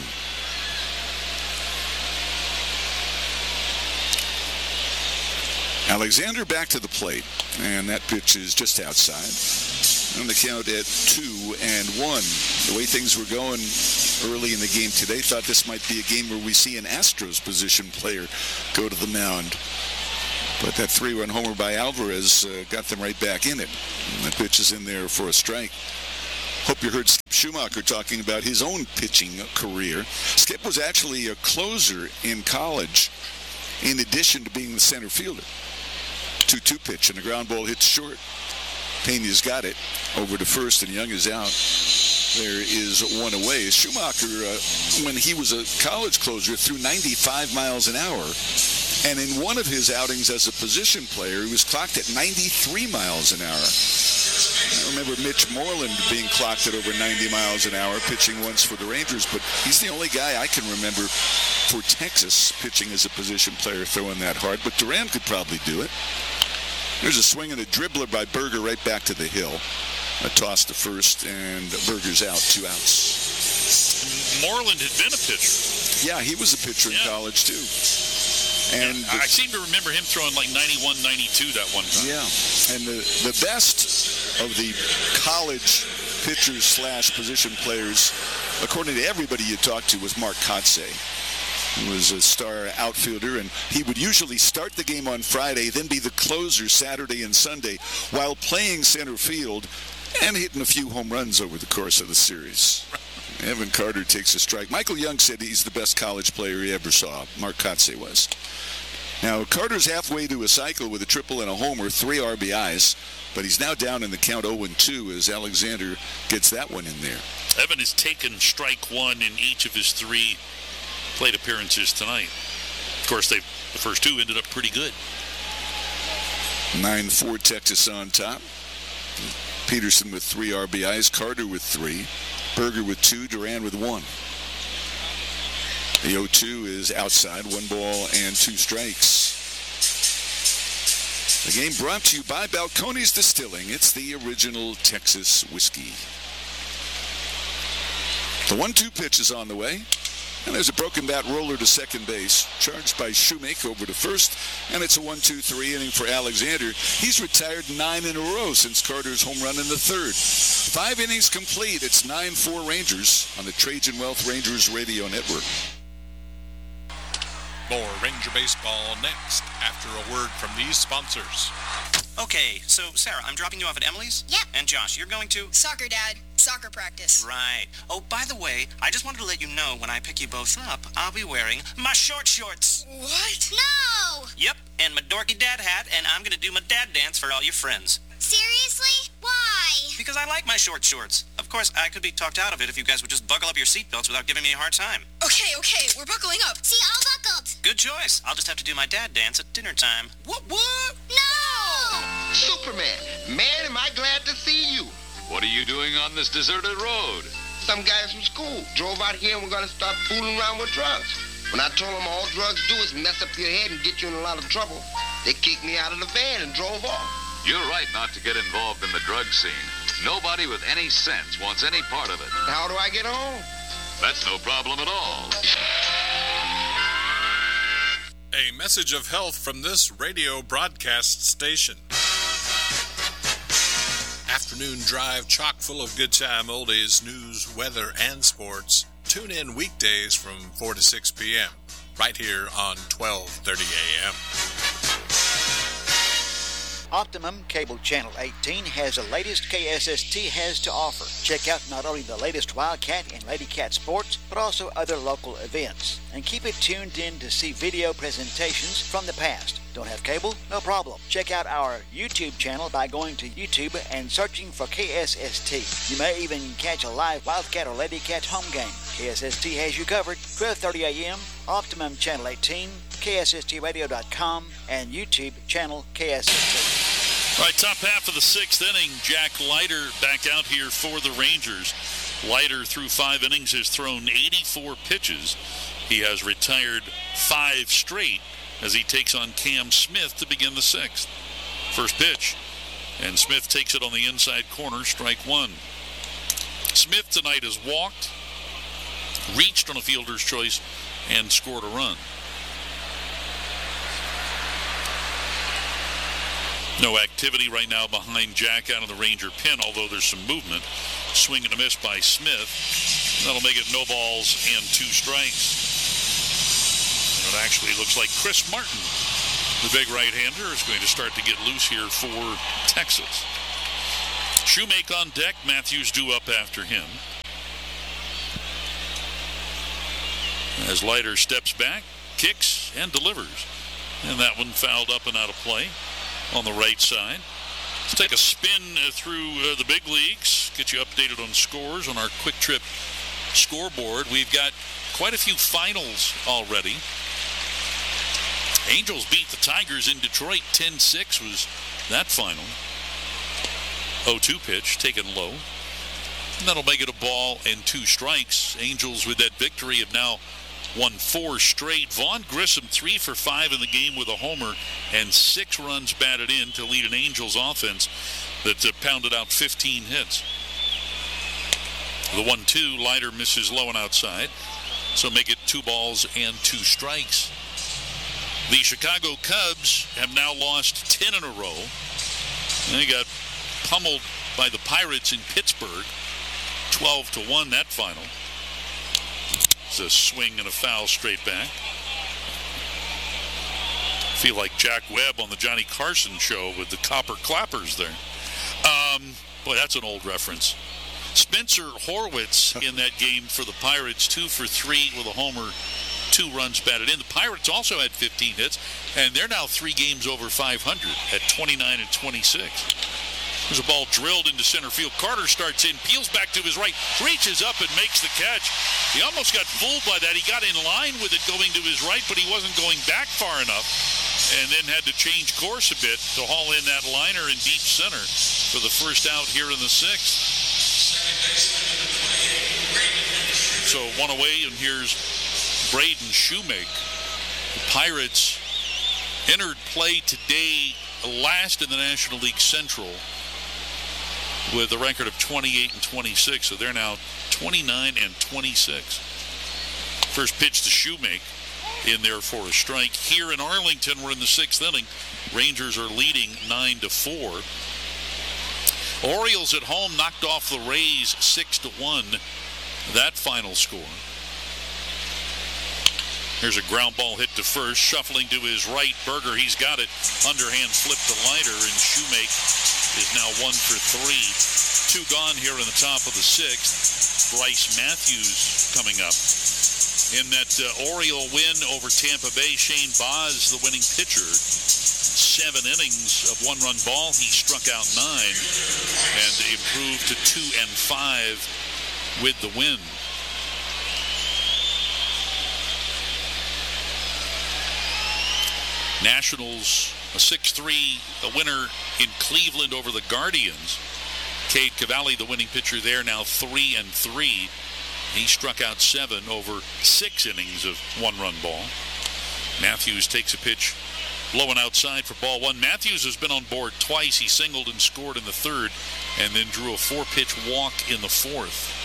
Alexander back to the plate, and that pitch is just outside. On the count at 2-1. The way things were going early in the game today, thought this might be a game where we see an Astros position player go to the mound. But that 3-run homer by Alvarez got them right back in it. And the pitch is in there for a strike. Hope you heard Skip Schumacher talking about his own pitching career. Skip was actually a closer in college, in addition to being the center fielder. 2-2 pitch, and the ground ball hits short. Pena's got it over to first, and Young is out. There is one away. Schumacher, when he was a college closer, threw 95 miles an hour. And in one of his outings as a position player, he was clocked at 93 miles an hour. I remember Mitch Moreland being clocked at over 90 miles an hour, pitching once for the Rangers, but he's the only guy I can remember for Texas pitching as a position player throwing that hard. But Duran could probably do it. There's a swing and a dribbler by Berger right back to the hill. A toss to first, and Berger's out, 2 outs. Moreland had been a pitcher. Yeah, he was a pitcher in college, too. And I seem to remember him throwing like 91, 92 that one time. Yeah, and the best of the college pitchers / position players, according to everybody you talked to, was Mark Kotsay. He was a star outfielder, and he would usually start the game on Friday, then be the closer Saturday and Sunday, while playing center field and hitting a few home runs over the course of the series. Evan Carter takes a strike. Michael Young said he's the best college player he ever saw. Mark Kotsay was. Now, Carter's halfway to a cycle with a triple and a homer, 3 RBIs, but he's now down in the count 0-2 as Alexander gets that one in there. Evan has taken strike 1 in each of his 3 plate appearances tonight. Of course, the first 2 ended up pretty good. 9-4 Texas on top. Peterson with 3 RBIs, Carter with 3, Berger with 2, Duran with 1. The 0-2 is outside, 1 ball and 2 strikes. The game brought to you by Balcones Distilling. It's the original Texas whiskey. The 1-2 pitch is on the way. And there's a broken bat roller to second base, charged by Shoemaker over to first, and it's a 1-2-3 inning for Alexander. He's retired 9 in a row since Carter's home run in the 3rd. 5 innings complete. It's 9-4 Rangers on the Trajan Wealth Rangers Radio Network. More Ranger baseball next after a word from these sponsors. Okay, so Sarah, I'm dropping you off at Emily's? Yep. And Josh, you're going to? Soccer, Dad. Soccer practice. Right. Oh, by the way, I just wanted to let you know when I pick you both up, I'll be wearing my short shorts. What? No! Yep, and my dorky dad hat, and I'm going to do my dad dance for all your friends. Seriously? Why? Because I like my short shorts. Of course, I could be talked out of it if you guys would just buckle up your seatbelts without giving me a hard time. Okay, we're buckling up. See, all buckled. Good choice. I'll just have to do my dad dance at dinner time. What? No! Superman, man, am I glad to see you. What are you doing on this deserted road? Some guys from school drove out here and we're going to start fooling around with drugs. When I told them all drugs do is mess up your head and get you in a lot of trouble, they kicked me out of the van and drove off. You're right not to get involved in the drug scene. Nobody with any sense wants any part of it. How do I get home? That's no problem at all. A message of health from this radio broadcast station. Afternoon drive chock full of good time oldies, news, weather, and sports. Tune in weekdays from 4 to 6 p.m. right here on 1230 a.m. Optimum Cable Channel 18 has the latest KSST has to offer. Check out not only the latest Wildcat and Lady Cat sports, but also other local events. And keep it tuned in to see video presentations from the past. Don't have cable? No problem. Check out our YouTube channel by going to YouTube and searching for KSST. You may even catch a live Wildcat or Lady Cat home game. KSST has you covered. 12:30 a.m., Optimum Channel 18, KSSTradio.com, and YouTube channel KSST. All right, top half of the 6th inning, Jack Leiter back out here for the Rangers. Leiter, through 5 innings, has thrown 84 pitches. He has retired 5 straight as he takes on Cam Smith to begin the 6th. First pitch, and Smith takes it on the inside corner, strike 1. Smith tonight has walked, reached on a fielder's choice, and scored a run. No activity right now behind Jack out of the Ranger pin, although there's some movement. Swing and a miss by Smith. That'll make it no balls and 2 strikes. It actually looks like Chris Martin, the big right-hander, is going to start to get loose here for Texas. Shoemake on deck. Matthews due up after him. As Leiter steps back, kicks, and delivers. And that one fouled up and out of play on the right side. Let's take a spin through the big leagues, get you updated on scores on our Quick Trip scoreboard. We've got quite a few finals already. Angels beat the Tigers in Detroit. 10-6 was that final. 0-2 pitch, taken low. And that'll make it a ball and 2 strikes. Angels with that victory have now won 4 straight. Vaughn Grissom 3 for 5 in the game with a homer and 6 runs batted in to lead an Angels offense that pounded out 15 hits. The 1-2, Leiter misses low and outside, so make it 2 balls and 2 strikes. The Chicago Cubs have now lost 10 in a row. They got pummeled by the Pirates in Pittsburgh, 12-1 that final. It's a swing and a foul straight back. Feel like Jack Webb on the Johnny Carson show with the copper clappers there. Boy, that's an old reference. Spencer Horwitz in that game for the Pirates, 2 for 3 with a homer, 2 runs batted in. The Pirates also had 15 hits, and they're now 3 games over 500 at 29-26. There's a ball drilled into center field. Carter starts in, peels back to his right, reaches up and makes the catch. He almost got fooled by that. He got in line with it going to his right, but he wasn't going back far enough, and then had to change course a bit to haul in that liner in deep center for the first out here in the 6th. So 1 away, and here's Braden Shoemake. The Pirates entered play today last in the National League Central with a record of 28-26, so they're now 29-26. First pitch to Shoemake in there for a strike. Here in Arlington, we're in the 6th inning. Rangers are leading 9-4. Orioles at home knocked off the Rays 6-1. That final score. Here's a ground ball hit to first, shuffling to his right. Berger, he's got it. Underhand flip to Leiter, and Shoemake is now 1 for 3. 2 gone here in the top of the 6th. Bryce Matthews coming up. In that Oriole win over Tampa Bay, Shane Baz, the winning pitcher, 7 innings of 1-run ball. He struck out 9 and improved to 2-5 with the win. Nationals, a 6-3 winner in Cleveland over the Guardians. Cade Cavalli, the winning pitcher there, now 3-3. He struck out 7 over 6 innings of 1-run ball. Matthews takes a pitch low and outside for ball 1. Matthews has been on board twice. He singled and scored in the 3rd and then drew a 4-pitch walk in the 4th.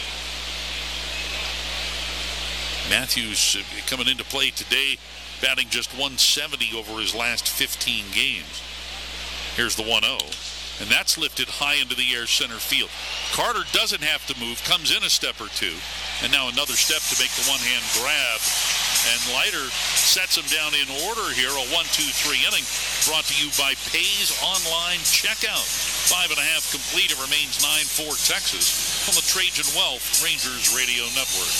Matthews coming into play today, batting just 170 over his last 15 games. Here's the 1-0, and that's lifted high into the air center field. Carter doesn't have to move, comes in a step or 2, and now another step to make the one-hand grab. And Leiter sets him down in order here, a 1-2-3 inning, brought to you by Pays Online Checkout. 5.5 complete. It remains 9-4 Texas on the Trajan Wealth Rangers Radio Network.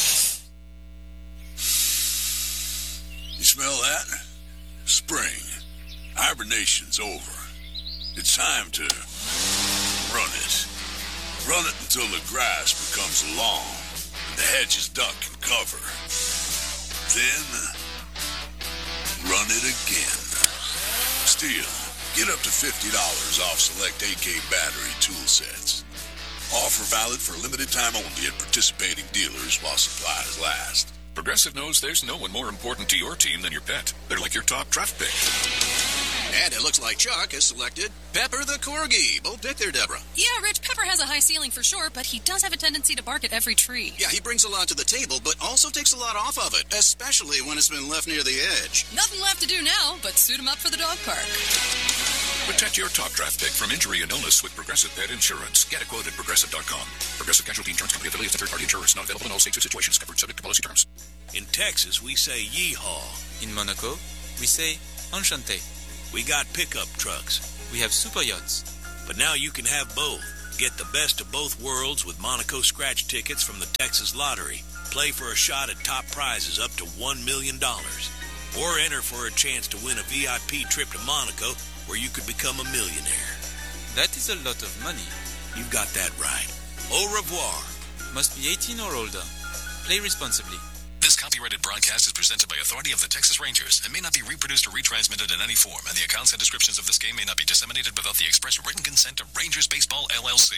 You smell that? Spring. Hibernation's over. It's time to run it. Run it until the grass becomes long and the hedges duck and cover. Then run it again. Still, get up to $50 off select AK battery tool sets. Offer valid for a limited time only at participating dealers while supplies last. Progressive knows there's no one more important to your team than your pet. They're like your top draft pick. And it looks like Chuck has selected Pepper the Corgi. Bold pick there, Deborah. Yeah, Rich, Pepper has a high ceiling for sure, but he does have a tendency to bark at every tree. Yeah, he brings a lot to the table, but also takes a lot off of it, especially when it's been left near the edge. Nothing left to do now but suit him up for the dog park. Protect your top draft pick from injury and illness with Progressive Pet Insurance. Get a quote at Progressive.com. Progressive Casualty Insurance Company affiliates and third-party insurance not available in all states or situations. Covered subject to policy terms. In Texas, we say yeehaw. In Monaco, we say enchanté. We got pickup trucks. We have super yachts. But now you can have both. Get the best of both worlds with Monaco scratch tickets from the Texas Lottery. Play for a shot at top prizes up to $1 million. Or enter for a chance to win a VIP trip to Monaco where you could become a millionaire. That is a lot of money. You've got that right. Au revoir. Must be 18 or older. Play responsibly. This copyrighted broadcast is presented by authority of the Texas Rangers and may not be reproduced or retransmitted in any form, and the accounts and descriptions of this game may not be disseminated without the express written consent of Rangers Baseball, LLC.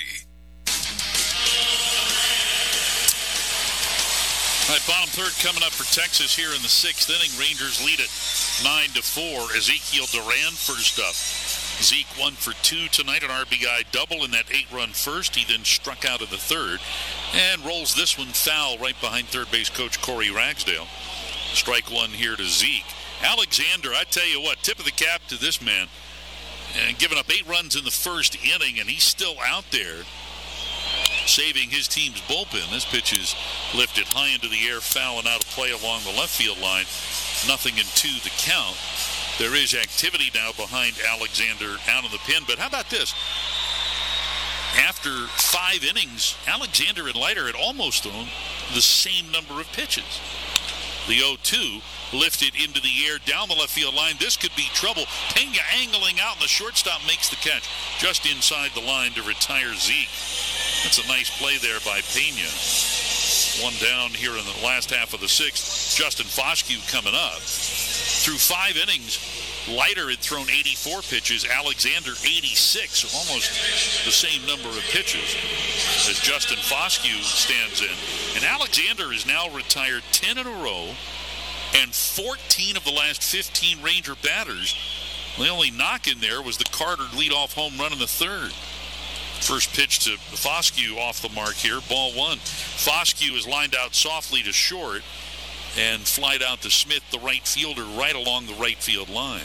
All right, bottom third coming up for Texas here in the sixth inning. Rangers lead it 9-4. Ezekiel Duran first up. Zeke 1 for 2 tonight, an RBI double in that 8-run first. He then struck out in the third and rolls this one foul right behind third base coach Corey Ragsdale. Strike one here to Zeke. Alexander, I tell you what, tip of the cap to this man. And giving up 8 runs in the first inning, and he's still out there saving his team's bullpen. This pitch is lifted high into the air, foul and out of play along the left field line. 0-2 the count. There is activity now behind Alexander out of the pen. But how about this? After 5 innings, Alexander and Leiter had almost thrown the same number of pitches. The 0-2 lifted into the air down the left field line. This could be trouble. Pena angling out, and the shortstop makes the catch just inside the line to retire Zeke. That's a nice play there by Pena. One down here in the last half of the sixth. Justin Foscue coming up. Through 5 innings, Leiter had thrown 84 pitches, Alexander 86, almost the same number of pitches as Justin Foscue stands in. And Alexander is now retired 10 in a row, and 14 of the last 15 Ranger batters. The only knock in there was the Carter leadoff home run in the third. First pitch to Foscue off the mark here, ball 1. Foscue is lined out softly to short and flied out to Smith, the right fielder, right along the right field line.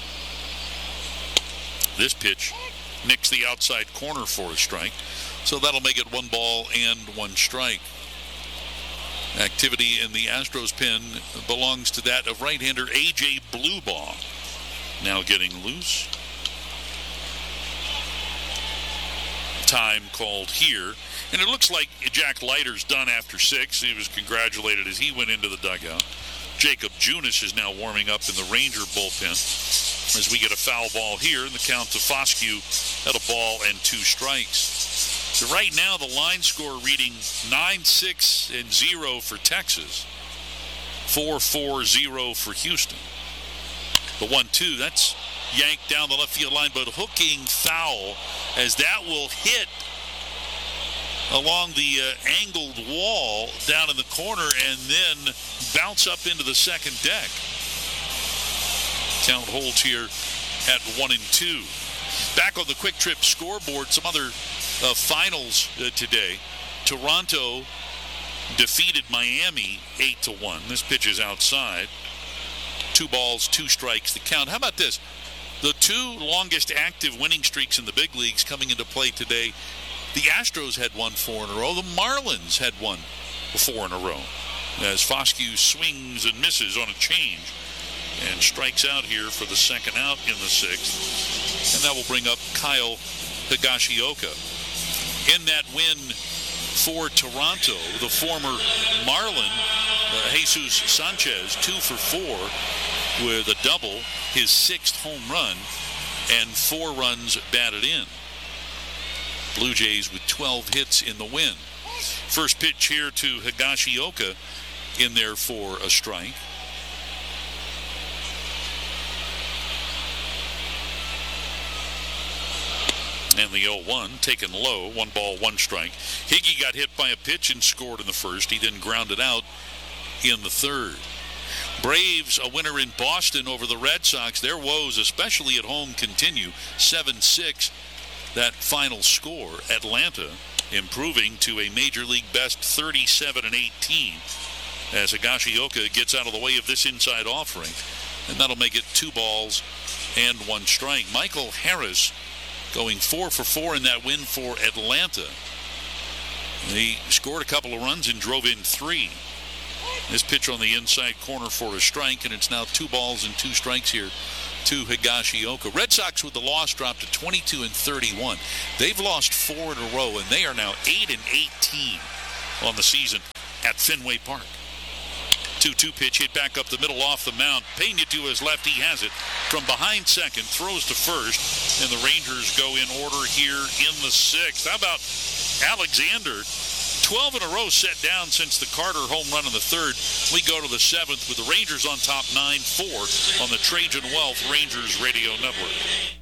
This pitch nicks the outside corner for a strike, so that'll make it 1 ball and 1 strike. Activity in the Astros pen belongs to that of right-hander A.J. Bluebaugh. Now getting loose. Time called here. And it looks like Jack Leiter's done after 6. He was congratulated as he went into the dugout. Jacob Junis is now warming up in the Ranger bullpen as we get a foul ball here, and the count to Foscue at a ball and 2 strikes. So right now the line score reading 9-6-0 for Texas, 4-4-0 for Houston. The 1-2, that's yanked down the left field line, but hooking foul as that will hit along the angled wall down in the corner and then bounce up into the second deck. Count holds here at 1-2. Back on the Quick Trip scoreboard, some other finals today. Toronto defeated Miami 8-1. This pitch is outside. 2 balls, 2 strikes, the count. How about this? The 2 longest active winning streaks in the big leagues coming into play today. The Astros had won 4 in a row. The Marlins had won 4 in a row. As Foscue swings and misses on a change and strikes out here for the second out in the 6th. And that will bring up Kyle Higashioka. In that win for Toronto, the former Marlin, Jesus Sanchez, 2 for 4 with a double, his 6th home run, and 4 runs batted in. Blue Jays with 12 hits in the win. First pitch here to Higashioka in there for a strike. And the 0-1 taken low, 1 ball, 1 strike. Higgy got hit by a pitch and scored in the first. He then grounded out in the third. Braves, a winner in Boston over the Red Sox. Their woes, especially at home, continue. 7-6, that final score. Atlanta improving to a Major League best 37-18 as Higashioka gets out of the way of this inside offering. And that'll make it 2 balls and 1 strike. Michael Harris going 4 for 4 in that win for Atlanta. He scored a couple of runs and drove in 3. This pitch on the inside corner for a strike, and it's now 2 balls and 2 strikes here to Higashioka. Red Sox with the loss dropped to 22-31. They've lost 4 in a row, and they are now 8-18 on the season at Fenway Park. 2-2 pitch hit back up the middle off the mound. Pena to his left. He has it from behind second. Throws to first. And the Rangers go in order here in the 6th. How about Alexander? 12 in a row set down since the Carter home run in the 3rd. We go to the 7th with the Rangers on top 9-4 on the Trajan Wealth Rangers Radio Network.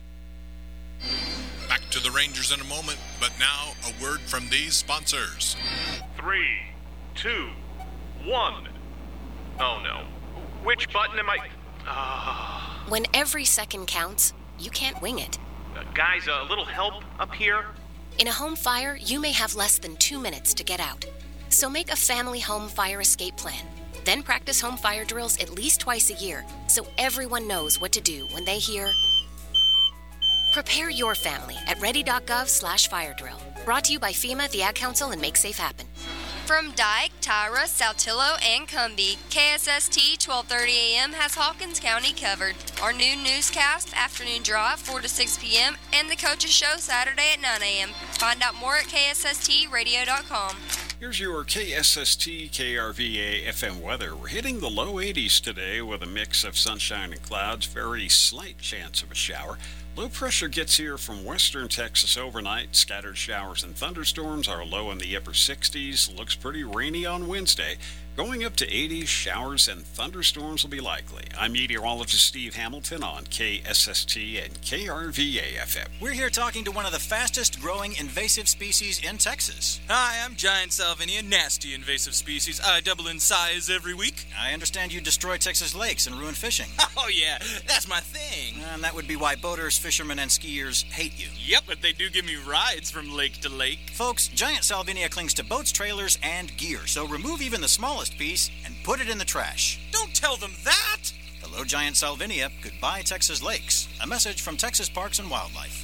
Back to the Rangers in a moment, but now a word from these sponsors. 3, 2, 1. Oh no. Which button am I... When every second counts, you can't wing it. Guys, a little help up here? In a home fire, you may have less than 2 minutes to get out. So make a family home fire escape plan. Then practice home fire drills at least twice a year so everyone knows what to do when they hear... Prepare your family at ready.gov/fire drill. Brought to you by FEMA, the Ad Council, and Make Safe Happen. From Dyke, Tyra, Saltillo, and Cumbie, KSST 1230 AM has Hawkins County covered. Our new newscast, Afternoon Drive, 4 to 6 p.m., and the Coaches Show Saturday at 9 a.m. Find out more at KSSTradio.com. Here's your KSST KRVA FM weather. We're hitting the low 80s today with a mix of sunshine and clouds, very slight chance of a shower. Low pressure gets here from western Texas overnight. Scattered showers and thunderstorms are low in the upper 60s. Looks pretty rainy on Wednesday. Going up to 80s, showers and thunderstorms will be likely. I'm meteorologist Steve Hamilton on KSST and KRVA FM. We're here talking to one of the fastest growing invasive species in Texas. Hi, I'm Giant Salvinia, nasty invasive species. I double in size every week. I understand you destroy Texas lakes and ruin fishing. Oh yeah, that's my thing. And that would be why boaters, fishermen, and skiers hate you. Yep, but they do give me rides from lake to lake. Folks, Giant Salvinia clings to boats, trailers, and gear, so remove even the smallest piece and put it in the trash. Don't tell them that! Hello, Giant Salvinia. Goodbye, Texas lakes. A message from Texas Parks and Wildlife.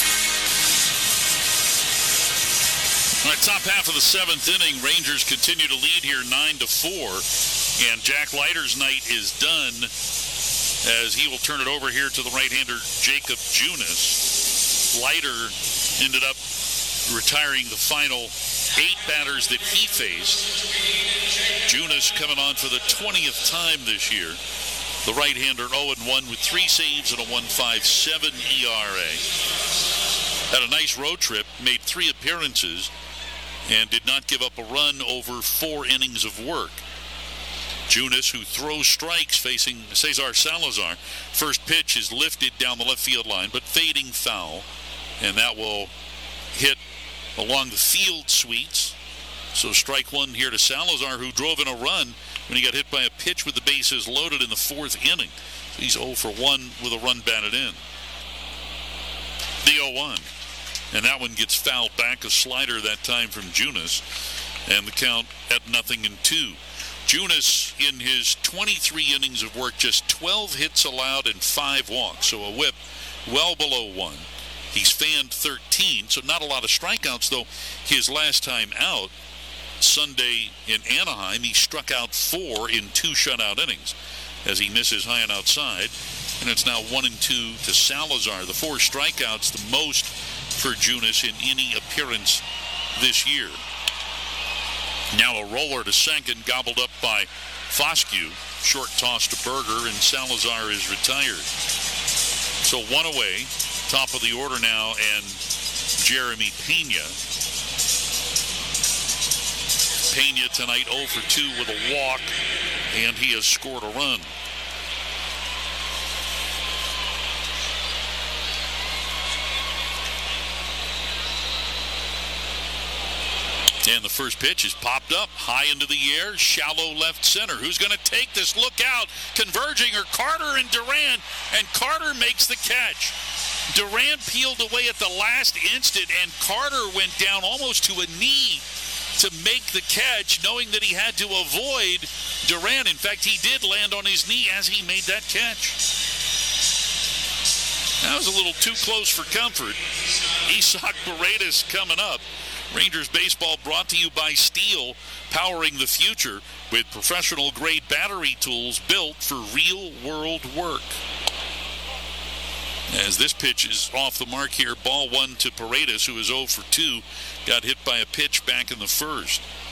All right, top half of the 7th inning. Rangers continue to lead here 9-4. And Jack Leiter's night is done as he will turn it over here to the right-hander Jacob Junis. Leiter ended up retiring the final 8 batters that he faced. Junis coming on for the 20th time this year. The right-hander 0-1 with 3 saves and a 1.57 ERA. Had a nice road trip, made 3 appearances, and did not give up a run over 4 innings of work. Junis, who throws strikes facing Cesar Salazar. First pitch is lifted down the left field line, but fading foul, and that will hit along the field suites. So strike 1 here to Salazar, who drove in a run when he got hit by a pitch with the bases loaded in the 4th inning. So he's 0 for 1 with a run batted in. The 0-1. And that one gets fouled back, a slider that time from Junis. And the count at 0-2. Junis, in his 23 innings of work, just 12 hits allowed and 5 walks. So a whip well below 1. He's fanned 13, so not a lot of strikeouts, though his last time out, Sunday in Anaheim, he struck out 4 in 2 shutout innings as he misses high and outside. And it's now 1-2 to Salazar. The 4 strikeouts, the most for Junis in any appearance this year. Now a roller to second, gobbled up by Foscue. Short toss to Berger, and Salazar is retired. So 1 away. Top of the order now, and Jeremy Pena. Pena tonight 0 for 2 with a walk, and he has scored a run. And the first pitch is popped up high into the air, shallow left center. Who's going to take this? Look out. Converging are Carter and Duran, and Carter makes the catch. Duran peeled away at the last instant, and Carter went down almost to a knee to make the catch, knowing that he had to avoid Duran. In fact, he did land on his knee as he made that catch. That was a little too close for comfort. Isak Paredes coming up. Rangers baseball brought to you by Steel, powering the future with professional-grade battery tools built for real-world work. As this pitch is off the mark here, ball one to Paredes, who is 0 for 2. Got hit by a pitch back in the first.